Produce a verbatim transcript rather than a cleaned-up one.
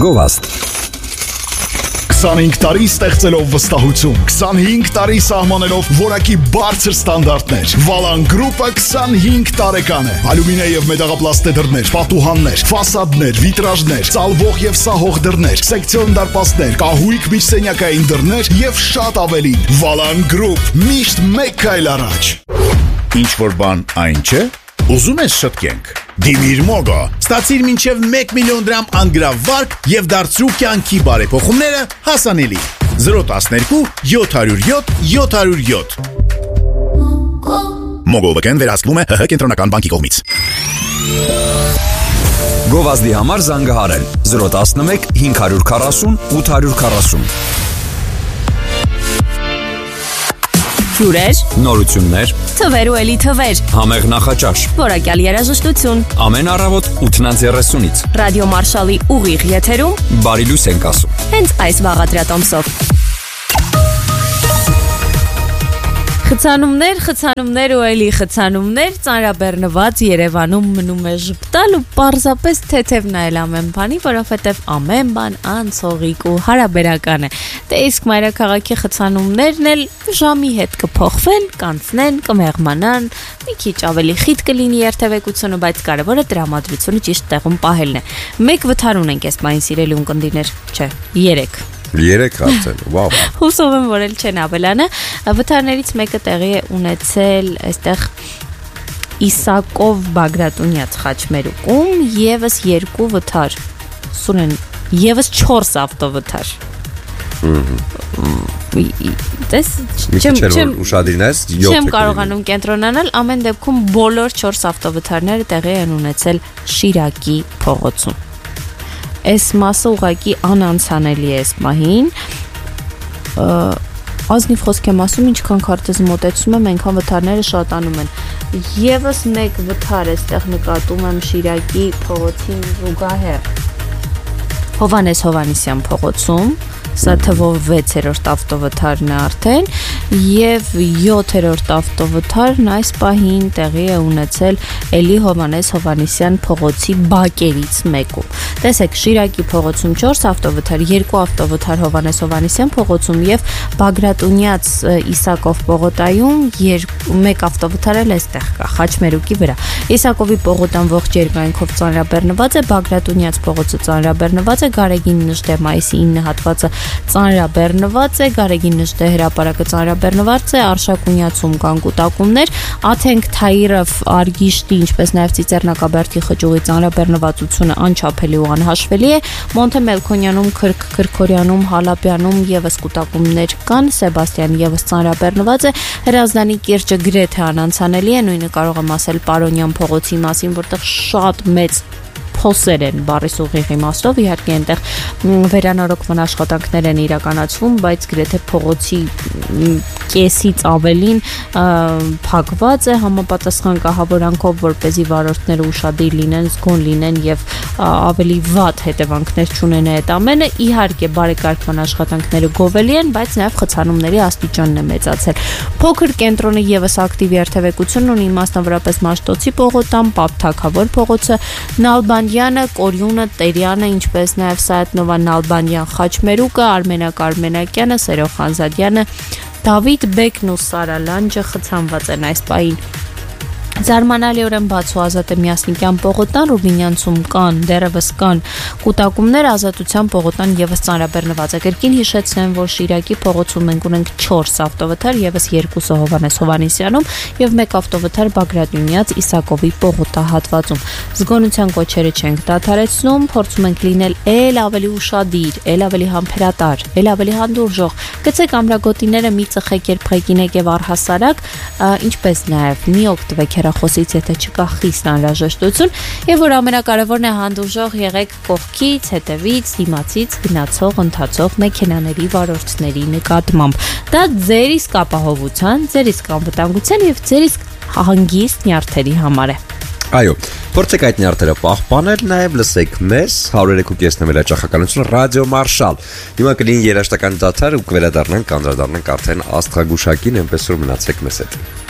Գովաստ քսանհինգ տարի ստեղծելով վստահություն, քսանհինգ տարի սահմանելով որակի բարձր ստանդարտներ։ Վալան գրուպը քսանհինգ տարեկան է։ Ալյումինե եւ մետաղապլաստե դռներ, պատուհաններ, ֆասադներ, վիտրաժներ, ծալվող եւ սահող դռներ, սեկցիոն դարպասներ, կահույք միջսենյակային դռներ եւ շատ ավելին։ Վալան գրուպ, միշտ մեկ քայլ առաջ։ Ինչ որ բան այն չէ։ Ուզում ես շտկենք։ Դիմիր Մոգո, ստացիր մինչև մեկ միլիոն դրամ անգրավարկ եւ դարձրու կյանքի բարեփոխումները հասանելի։ զրո տասներկու յոթ հարյուր յոթ յոթ հարյուր յոթ Մոգո բկեն վերահսկվում է ՀՀ կենտրոնական բանկի կողմից։ Գովազդի համար զանգահարել զրո տասնմեկ հինգ հարյուր քառասուն ութ հարյուր քառասուն Հյուրեր, նորություններ, թվեր ու էլի թվեր, համեղ նախաճաշ, որակյալ երաժշտություն, ամեն առավոտ ութնից երեսունից, Ռադիո Մարշալի ուղիղ եթերում, բարի լույս ենք ասում։ հենց այս վաղադրատոմսով։ Խցանումներ, խցանումներ ու էլի խցանումներ, ծանրաբեռնված Երևանում մնում է ժպտալ ու պարզապես թեթև նայել ամեն բանի, որովհետև ամեն բան անցողիկ ու հարաբերական է։ Դե իսկ մայրաքաղաքի խցանումներն էլ ժամի հետ կփոխվեն, կանցնեն, կմեղմանան, մի քիչ ավելի խիտ կլինի երթևեկությունը, բայց կարևորը տրամադրությունը ճիշտ տեղում պահելն է։ Մեկ վթար ունենք այս բանի սիրելի ունկնդիրներ, չէ, երեք։ Երեք արդեն, վաու։ Հուսով եմ, որ էլ չեն ավելանը։ Վթարներից մեկը տեղի է ունեցել այստեղ Իսակով Բագրատունյաց խաչմերուկում, եւս երկու վթար։ Սուրեն, եւս չորս ավտովթար։ Դες չեմ ուշադրինես յոթ։ Չեմ կարողանում կենտրոնանալ, ամեն դեպքում բոլոր չորս ավտովթարները տեղի են ունեցել Շիրակի փողոցում։ Այս մասը ուղղակի անանցանելի է այս մահին։ Ազնիվ խոսք եմ ասում, ինչքան քարտեզ մոտեցնում եմ, այնքան վթարները շատանում են։ Եվս մեկ վթար էստեղ նկատում եմ Շիրակի փողոցին զուգահեռ։ Հովանես Հովանեսյան փողոցում, սա թվով վեցերորդ ավտովթարն է արդեն, եւ յոթերորդ ավտովթարն այս պահին տեղի է ունեցել Էլի Հովանես Հովանեսյան փողոցի բակերից մեկում։ Տեսեք, Շիրակի փողոցում չորս ավտովթար, երկու ավտովթար Հովանես Հովանեսյան փողոցում եւ Բագրատունյաց Իսակով պողոտայում մեկ ավտովթար էլ էստեղ կա, Խաչմերուկի վրա։ Իսակովի պողոտան ողջ երկայնքով ծանրաբեռնված է, Բագրատունյաց փողոցը ծանրաբեռնված է, Գարեգին Նժդեմայիսի ինը հատվածը ծանրաբեռնված է, Գարեգին Նժդե հրապարակը ծանրաբեռնված է, Արշակունյացում կան կուտակումներ, Աթենք Թայիրով Արգիշտի, ինչպես նաև Ծիծեռնակաբերդի խճուղի ծանրաբեռնվածությունը անչափելի ու անհաշվելի է, Մոնթե Մելքոնյանում, Քրք Քրքորյանում, Հալաբյանում եւս կուտակումներ կան, Սեբաստիան եւս ծանրաբեռնված է, Հրազդանի կիրճը գրեթե անանցանելի է, նույնը կարող եմ ասել Պարոնյան փողոցի մասին, որտեղ շատ մեծ փոսեր են բառիս ուղիղ իմաստով, իհարկե այնտեղ վերանորոգման աշխատանքներ են իրականացվում, բայց գրեթե փողոցի կեսից ավելին փակված է համապատասխան կահավորանքով, որպեսզի վարորդները ուշադիր լինեն, զգոն լինեն եւ ավելի վատ հետևանքներ չունենա այդ ամենը։ Իհարկե բարեկարգման աշխատանքները գովելի են, բայց նաեւ խցանումների աստիճանն է մեծացել։ Փոքր կենտրոնը եւս ակտիվ երթևեկություն ունի, մասնավորապես Մաշտոցի պողոտան, Պապ փողոցը, Նալբանդյանը, Կորյունը, Տերյանը, ինչպես նաև Սայաթնովա Նալբանդյան խաչմերուկը, Արմենակ Արմենակյանը, Սերող Խանզադյանը, Դավիթ Բեկն ու Սարա Լանջը խցանված են այս պահին։ Զարմանալիորեն բաց ու Ազատ Միասնիկյան պողոտան, Ռուբինյանցում կան, դեռևս կան կուտակումներ, Ազատության պողոտան եւս ծանրաբեռնված է։ Կրկին հիշեցնեմ, որ Շիրակի փողոցում մենք ունենք չորս ավտովթար, եւս երկուսը Հովանես Հովանեսյանում եւ մեկ ավտովթար Բագրատունյաց Իսակովի պողոտահատվածում։ Զգոնության կոչերը չենք դադարեցնում, փորձում ենք լինել ել ավելի ուշադիր, ել ավելի համբերատար, ել ավելի հանդուրժող։ Գցեք ամրագոտիները մի ծխեք, երբ ղեկինեք եւ առհասարակ, ինչպես նաեւ մի օգտվեք հեռախոսից, եթե չկա խիստ անհրաժեշտություն, եւ որ ամենակարևորն է հանդուրժող եղեք կողքից, հետևից, դիմացից գնացող, ընթացող մեքենաների վարորդների նկատմամբ։ Դա ձեր իսկ ապահովության, ձեր իսկ անվտանգության եւ ձեր իսկ հանգիստ նյարդերի համար է։ Այո, փորձեք այդ նյարդերը պահպանել, նաև լսեք մեզ հարյուր երեք կես նվելաճախականություն Ռադիո Մարշալ։ Հիմա կլինի երաժշտական դադար ու կվերադառնանք, անդրադառնանք արդեն աստղագուշակին, այնպես որ մնացեք մեզ հետ։